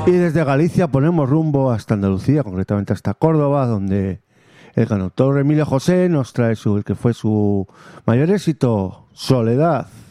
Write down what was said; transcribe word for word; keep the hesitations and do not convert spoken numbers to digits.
Y desde Galicia ponemos rumbo hasta Andalucía, concretamente hasta Córdoba, donde el cantautor Emilio José nos trae su, el que fue su mayor éxito, Soledad.